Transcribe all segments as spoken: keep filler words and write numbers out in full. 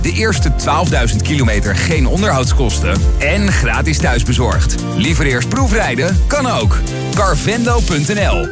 De eerste twaalfduizend kilometer geen onderhoudskosten en gratis thuisbezorgd. Liever eerst proefrijden? Kan ook. Carvendo punt n l.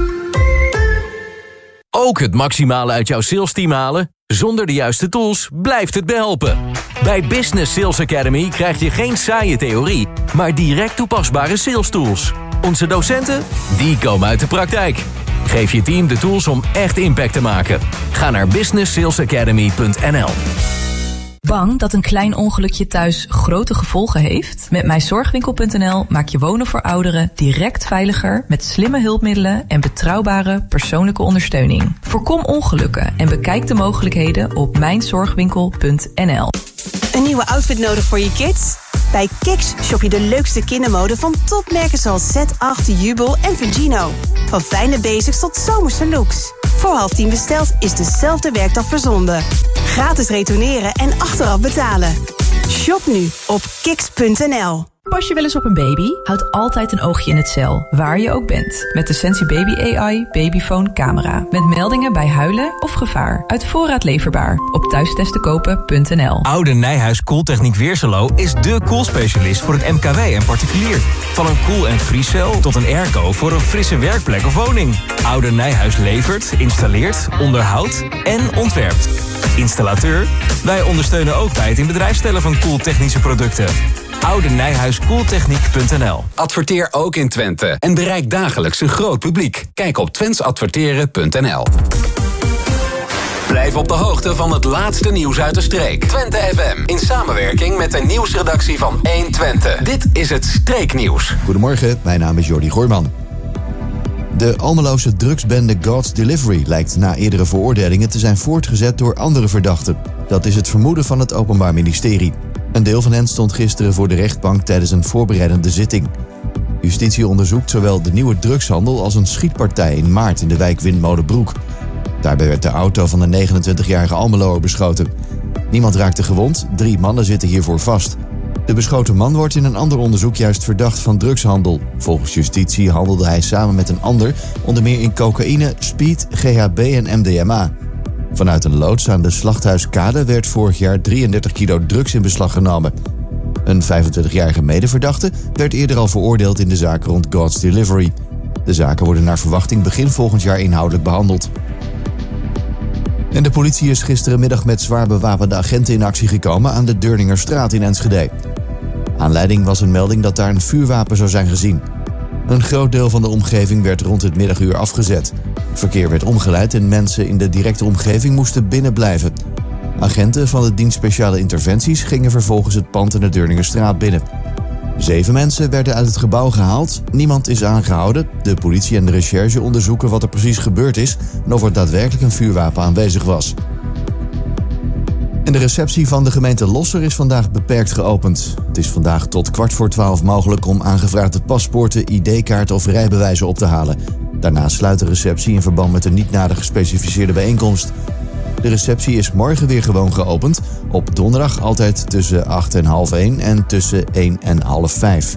Ook het maximale uit jouw salesteam halen? Zonder de juiste tools blijft het behelpen. Bij Business Sales Academy krijg je geen saaie theorie, maar direct toepasbare sales tools. Onze docenten? Die komen uit de praktijk. Geef je team de tools om echt impact te maken. Ga naar business sales academy punt n l. Bang dat een klein ongelukje thuis grote gevolgen heeft? Met mijzorgwinkel punt n l maak je wonen voor ouderen direct veiliger met slimme hulpmiddelen en betrouwbare persoonlijke ondersteuning. Voorkom ongelukken en bekijk de mogelijkheden op mijnzorgwinkel punt n l. Een nieuwe outfit nodig voor je kids? Bij Kiks shop je de leukste kindermode van topmerken zoals Z acht, Jubel en Vigino. Van fijne basics tot zomerse looks. Voor half tien besteld is dezelfde werkdag verzonden. Gratis retourneren en achteraf betalen. Shop nu op kiks punt n l. Pas je wel eens op een baby? Houd altijd een oogje in het cel, waar je ook bent. Met de Sensi Baby A I Babyphone camera. Met meldingen bij huilen of gevaar. Uit voorraad leverbaar. Op thuistestenkopen punt n l. Oude Nijhuis Koeltechniek Weerselo is dé koelspecialist voor het M K W en particulier. Van een koel- en vriescel tot een airco voor een frisse werkplek of woning. Oude Nijhuis levert, installeert, onderhoudt en ontwerpt. Installateur? Wij ondersteunen ook bij het in bedrijf stellen van koeltechnische producten. Oude Nijhuis Koeltechniek punt n l. Adverteer ook in Twente en bereik dagelijks een groot publiek. Kijk op twents adverteren punt n l. Blijf op de hoogte van het laatste nieuws uit de streek. Twente F M in samenwerking met de nieuwsredactie van één Twente. Dit is het Streeknieuws. Goedemorgen, mijn naam is Jordi Gooijman. De Almeloze drugsbende God's Delivery lijkt na eerdere veroordelingen te zijn voortgezet door andere verdachten. Dat is het vermoeden van het Openbaar Ministerie. Een deel van hen stond gisteren voor de rechtbank tijdens een voorbereidende zitting. Justitie onderzoekt zowel de nieuwe drugshandel als een schietpartij in maart in de wijk Windmolenbroek. Daarbij werd de auto van de negenentwintigjarige Almeloer beschoten. Niemand raakte gewond, drie mannen zitten hiervoor vast. De beschoten man wordt in een ander onderzoek juist verdacht van drugshandel. Volgens justitie handelde hij samen met een ander onder meer in cocaïne, speed, G H B en M D M A. Vanuit een loods aan de Slachthuiskade werd vorig jaar drieëndertig kilo drugs in beslag genomen. Een vijfentwintigjarige medeverdachte werd eerder al veroordeeld in de zaak rond God's Delivery. De zaken worden naar verwachting begin volgend jaar inhoudelijk behandeld. En de politie is gisterenmiddag met zwaar bewapende agenten in actie gekomen aan de Deurningerstraat in Enschede. Aanleiding was een melding dat daar een vuurwapen zou zijn gezien. Een groot deel van de omgeving werd rond het middaguur afgezet. Verkeer werd omgeleid en mensen in de directe omgeving moesten binnen blijven. Agenten van de dienst speciale interventies gingen vervolgens het pand in de Deurningerstraat binnen. Zeven mensen werden uit het gebouw gehaald. Niemand is aangehouden. De politie en de recherche onderzoeken wat er precies gebeurd is en of er daadwerkelijk een vuurwapen aanwezig was. En de receptie van de gemeente Losser is vandaag beperkt geopend. Het is vandaag tot kwart voor twaalf mogelijk om aangevraagde paspoorten, I D-kaarten of rijbewijzen op te halen. Daarna sluit de receptie in verband met een niet nader gespecificeerde bijeenkomst. De receptie is morgen weer gewoon geopend. Op donderdag altijd tussen acht en half één en tussen één en half vijf.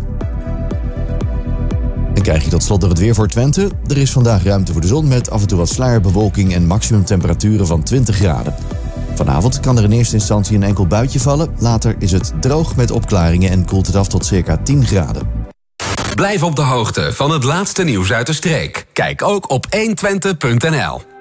En krijg je tot slot nog het weer voor Twente. Er is vandaag ruimte voor de zon met af en toe wat sluierbewolking en maximumtemperaturen van twintig graden. Vanavond kan er in eerste instantie een enkel buitje vallen. Later is het droog met opklaringen en koelt het af tot circa tien graden. Blijf op de hoogte van het laatste nieuws uit de streek. Kijk ook op één twente punt n l.